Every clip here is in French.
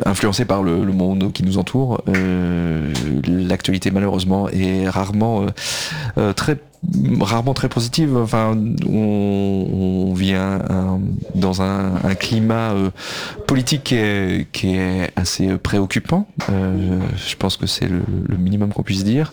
influencé par le monde qui nous entoure. L'actualité malheureusement est rarement très positive. Enfin, on vient dans un climat politique qui est assez préoccupant. Je pense que c'est le minimum qu'on puisse dire.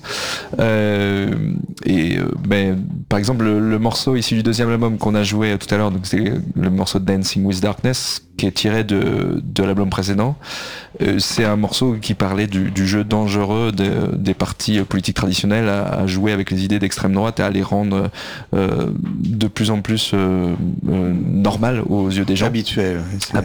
Mais par exemple, le morceau issu du deuxième album qu'on a joué tout à l'heure, donc c'est le morceau Dancing with Darkness, qui est tiré de l'album précédent. C'est un morceau qui parlait du jeu dangereux des partis politiques traditionnels à jouer avec les idées d'extrême droite, à les rendre de plus en plus normales aux yeux des gens. Habituel.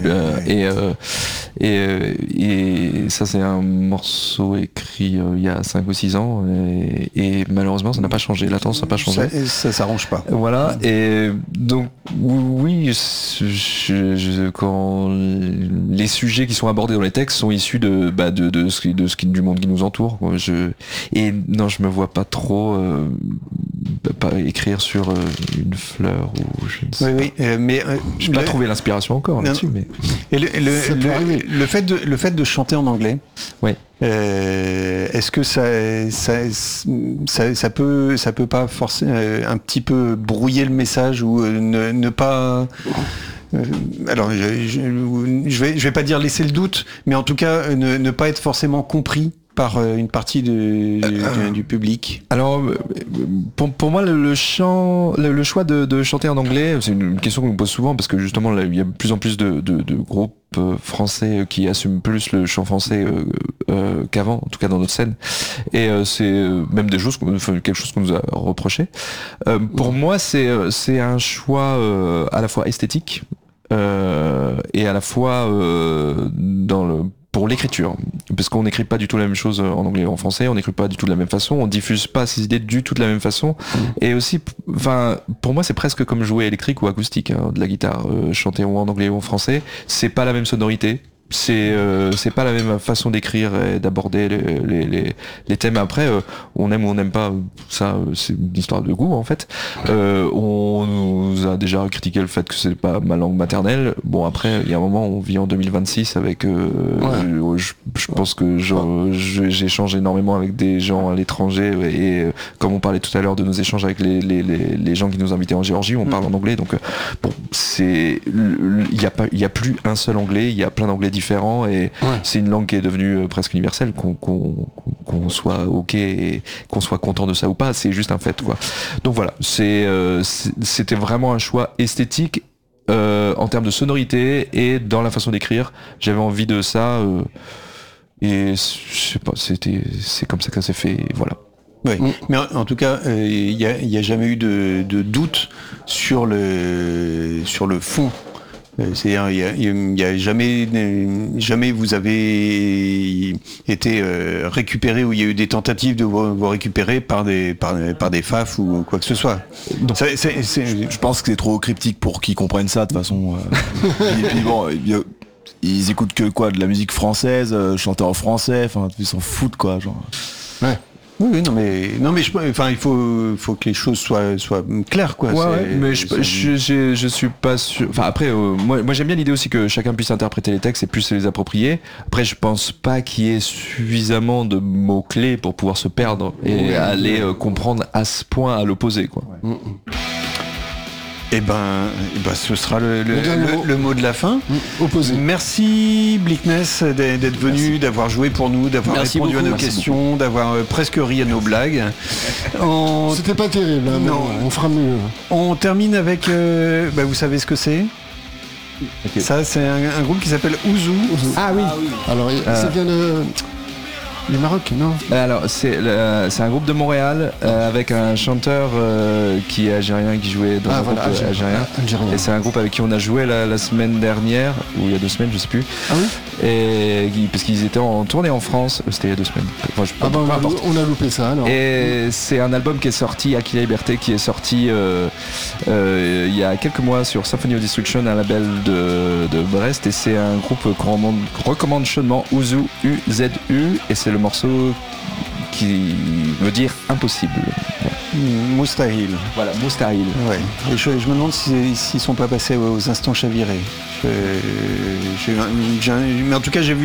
Et ça, c'est un morceau écrit il y a 5 ou 6 ans et malheureusement ça n'a pas changé, la tendance n'a pas changé. Ça s'arrange pas. Voilà, et donc oui, quand les sujets qui sont abordés dans les textes sont issus du monde qui nous entoure, quoi. Je me vois pas trop pas écrire sur une fleur ou je ne sais pas. Oui, mais j'ai pas trouvé l'inspiration encore là-dessus, mais et le fait de chanter en anglais. Oui. Est-ce que ça peut pas forcer un petit peu brouiller le message ou ne pas alors je vais pas dire laisser le doute, mais en tout cas ne pas être forcément compris par une partie du public. Alors pour moi le choix de chanter en anglais, c'est une question qu'on me pose souvent parce que justement là, il y a de plus en plus de groupes français qui assument plus le chant français qu'avant, en tout cas dans notre scène, et c'est même quelque chose qu'on nous a reproché. Pour moi c'est un choix à la fois esthétique et à la fois pour l'écriture, parce qu'on n'écrit pas du tout la même chose en anglais et en français, on n'écrit pas du tout de la même façon, on diffuse pas ses idées du tout de la même façon, et aussi, enfin, pour moi c'est presque comme jouer électrique ou acoustique, hein, de la guitare, chanter ou en anglais ou en français, c'est pas la même sonorité. C'est pas la même façon d'écrire et d'aborder les thèmes. Après on aime ou on n'aime pas, ça c'est une histoire de goût en fait. On nous a déjà critiqué le fait que c'est pas ma langue maternelle. Bon, après il y a un moment, on vit en 2026 avec je pense que j'échange énormément avec des gens à l'étranger, et comme on parlait tout à l'heure de nos échanges avec les gens qui nous invitaient en Géorgie, on parle en anglais, donc bon, il y a plus un seul anglais, il y a plein d'anglais différents, et c'est une langue qui est devenue presque universelle, qu'on soit ok et qu'on soit content de ça ou pas, c'est juste un fait, quoi. Donc voilà, c'était vraiment un choix esthétique en termes de sonorité et dans la façon d'écrire. J'avais envie de ça et je sais pas, c'est comme ça que ça s'est fait, voilà. Oui, mais en tout cas, il y a jamais eu de doute sur le fond. C'est-à-dire, il y a jamais vous avez été récupéré, ou il y a eu des tentatives de vous récupérer par des FAF ou quoi que ce soit. Je pense que c'est trop cryptique pour qu'ils comprennent ça de toute façon. Et puis bon, ils écoutent que quoi, de la musique française, chanteur en français, enfin ils s'en foutent quoi, genre. Ouais. Oui, non mais enfin il faut que les choses soient claires, quoi. Mais je suis pas sûr. Enfin après moi j'aime bien l'idée aussi que chacun puisse interpréter les textes et puisse se les approprier. Après je pense pas qu'il y ait suffisamment de mots clés pour pouvoir se perdre et aller comprendre à ce point à l'opposé, quoi. Et ben, ce sera le mot de la fin. Opposé. Merci Bleakness d'être venu, d'avoir joué pour nous, d'avoir répondu à nos questions, d'avoir presque ri à nos blagues. C'était pas terrible, hein, non. On fera mieux. On termine avec, vous savez ce que c'est ? Okay. Ça, c'est un groupe qui s'appelle Ouzou. Ah oui. Alors, ça vient de... Le Maroc, non ? Alors c'est un groupe de Montréal avec un chanteur qui est algérien, qui jouait dans un groupe algérien. Et c'est un groupe avec qui on a joué la semaine dernière, ou il y a 2 semaines, je sais plus. Ah oui ? Et parce qu'ils étaient en tournée en France, c'était il y a 2 semaines. Enfin, on a loupé ça alors. Et c'est un album qui est sorti, Aquila Liberté, qui est sorti il y a quelques mois sur Symphony of Destruction, un label de Brest, et c'est un groupe qu'on recommande chaudement, Ouzou, U-Z-U, et c'est le morceau qui veut dire impossible. Moustahil. Voilà, Moustahil. Ouais. Et je me demande s'ils sont pas passés aux instants chavirés. Mais en tout cas, j'ai vu